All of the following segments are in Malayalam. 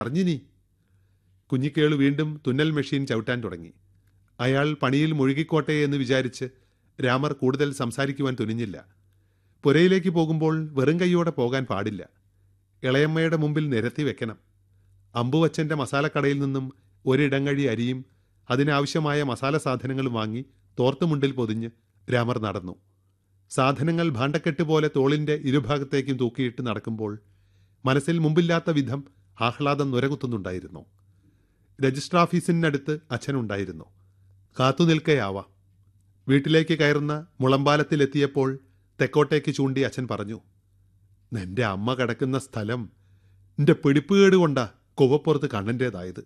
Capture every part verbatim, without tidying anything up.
അറിഞ്ഞിനി. കുഞ്ഞിക്കേളു വീണ്ടും തുന്നൽ മെഷീൻ ചവിട്ടാൻ തുടങ്ങി. അയാൾ പണിയിൽ മുഴുകിക്കോട്ടെ എന്ന് വിചാരിച്ച് രാമർ കൂടുതൽ സംസാരിക്കുവാൻ തുനിഞ്ഞില്ല. പുരയിലേക്ക് പോകുമ്പോൾ വെറും കൈയോടെ പോകാൻ പാടില്ല. ഇളയമ്മയുടെ മുമ്പിൽ നിരത്തി വെക്കണം. അമ്പുവച്ചൻ്റെ മസാലക്കടയിൽ നിന്നും ഒരിടങ്ങഴി അരിയും അതിനാവശ്യമായ മസാല സാധനങ്ങളും വാങ്ങി തോർത്തുമുണ്ടിൽ പൊതിഞ്ഞ് രാമർ നടന്നു. സാധനങ്ങൾ ഭാണ്ഡക്കെട്ട് പോലെ തോളിൻ്റെ ഇരുഭാഗത്തേക്കും തൂക്കിയിട്ട് നടക്കുമ്പോൾ മനസ്സിൽ മുമ്പില്ലാത്ത വിധം ആഹ്ലാദം നുരകുത്തുന്നുണ്ടായിരുന്നു. രജിസ്റ്റർ ഓഫീസിനടുത്ത് അച്ഛനുണ്ടായിരുന്നു. കാത്തുനിൽക്കയാവാം. വീട്ടിലേക്ക് കയറുന്ന മുളമ്പാലത്തിലെത്തിയപ്പോൾ തെക്കോട്ടേക്ക് ചൂണ്ടി അച്ഛൻ പറഞ്ഞു, നിന്റെ അമ്മ കിടക്കുന്ന സ്ഥലം നിന്റെ പിടിപ്പുകേട് കൊണ്ടാ കൊവപ്പുറത്ത് കണ്ണൻ്റേതായത്.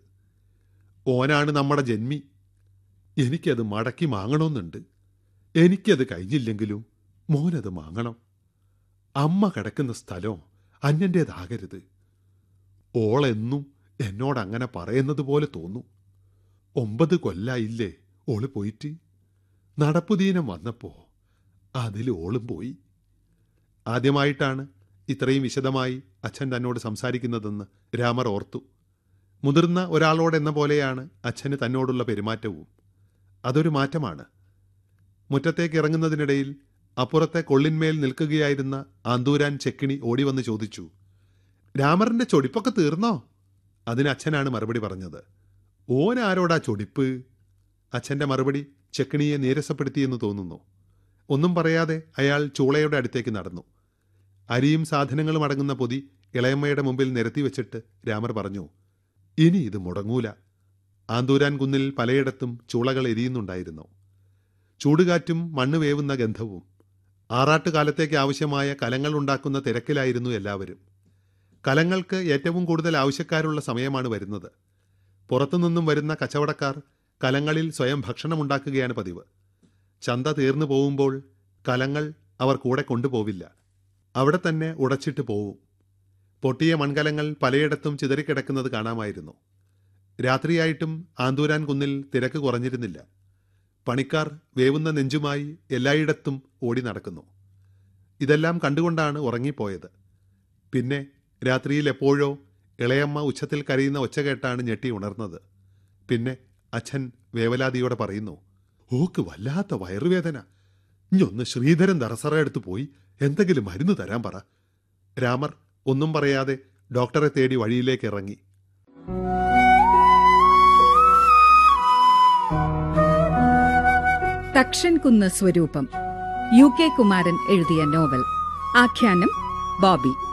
ഓനാണ് നമ്മുടെ ജന്മി. എനിക്കത് മടക്കി വാങ്ങണമെന്നുണ്ട്. എനിക്കത് കഴിഞ്ഞില്ലെങ്കിലും മോനത് വാങ്ങണം. അമ്മ കിടക്കുന്ന സ്ഥലം അന്യൻ്റേതാകരുത്. ഓളെന്നും എന്നോടങ്ങനെ പറയുന്നത് പോലെ തോന്നും. ഒമ്പത് കൊല്ലായില്ലേ ഓള് പോയിട്ട്. നടപ്പുദീനം വന്നപ്പോ അതിൽ ഓളും പോയി. ആദ്യമായിട്ടാണ് ഇത്രയും വിശദമായി അച്ഛൻ തന്നോട് സംസാരിക്കുന്നതെന്ന് രാമർ ഓർത്തു. മുതിർന്ന ഒരാളോടെന്ന പോലെയാണ് അച്ഛന് തന്നോടുള്ള പെരുമാറ്റവും. അതൊരു മാറ്റമാണ്. മുറ്റത്തേക്ക് ഇറങ്ങുന്നതിനിടയിൽ അപ്പുറത്തെ കൊള്ളിന്മേൽ നിൽക്കുകയായിരുന്ന ആന്തൂരാൻ ചെക്കിണി ഓടിവന്ന് ചോദിച്ചു, രാമറിന്റെ ചൊടിപ്പൊക്കെ തീർന്നോ? അതിന് അച്ഛനാണ് മറുപടി പറഞ്ഞത്. ഓനാരോടാ ചൊടിപ്പ്? അച്ഛൻ്റെ മറുപടി ചെക്കിണിയെ നീരസപ്പെടുത്തിയെന്ന് തോന്നുന്നു. ഒന്നും പറയാതെ അയാൾ ചൂളയുടെ അടുത്തേക്ക് നടന്നു. അരിയും സാധനങ്ങളും അടങ്ങുന്ന പൊതി ഇളയമ്മയുടെ മുമ്പിൽ നിരത്തി വെച്ചിട്ട് രാമർ പറഞ്ഞു, ഇനി ഇത് മുടങ്ങൂല. ആന്തൂരാൻ കുന്നിൽ പലയിടത്തും ചൂളകൾ എരിയുന്നുണ്ടായിരുന്നു. ചൂടുകാറ്റും മണ്ണ് വേവുന്ന ഗന്ധവും. ആറാട്ടുകാലത്തേക്ക് ആവശ്യമായ കലങ്ങൾ ഉണ്ടാക്കുന്ന തിരക്കിലായിരുന്നു എല്ലാവരും. കലങ്ങൾക്ക് ഏറ്റവും കൂടുതൽ ആവശ്യക്കാരുള്ള സമയമാണ് വരുന്നത്. പുറത്തുനിന്നും വരുന്ന കച്ചവടക്കാർ കലങ്ങളിൽ സ്വയം ഭക്ഷണമുണ്ടാക്കുകയാണ് പതിവ്. ചന്ത തീർന്നു പോകുമ്പോൾ കലങ്ങൾ അവർ കൂടെ കൊണ്ടുപോവില്ല. അവിടെ തന്നെ ഉടച്ചിട്ട് പോവും. പൊട്ടിയ മൺകലങ്ങൾ പലയിടത്തും ചിതറിക്കിടക്കുന്നത് കാണാമായിരുന്നു. രാത്രിയായിട്ടും ആന്തൂരാൻ കുന്നിൽ തിരക്ക് കുറഞ്ഞിരുന്നില്ല. പണിക്കാർ വേവുന്ന നെഞ്ചുമായി എല്ലായിടത്തും ഓടി നടക്കുന്നു. ഇതെല്ലാം കണ്ടുകൊണ്ടാണ് ഉറങ്ങിപ്പോയത്. പിന്നെ രാത്രിയിൽ എപ്പോഴോ ഇളയമ്മ ഉച്ചത്തിൽ കരയുന്ന ഒച്ച കേട്ടാണ് ഞെട്ടി ഉണർന്നത്. പിന്നെ അച്ഛൻ വേവലാതിയോടെ പറയുന്നു, ഓക്ക് വല്ലാത്ത വയറുവേദന. ഇഞ്ഞൊന്ന് ശ്രീധരൻ ദറസറയെടുത്ത് പോയി എന്തെങ്കിലും മരുന്ന് തരാൻ പറ. രാമർ ഒന്നും പറയാതെ ഡോക്ടറെ തേടി വഴിയിലേക്ക് ഇറങ്ങി. തക്ഷൻകുന്ന് സ്വരൂപം, യു കെ കുമാരൻ എഴുതിയ നോവൽ. ആഖ്യാനം ബോബി.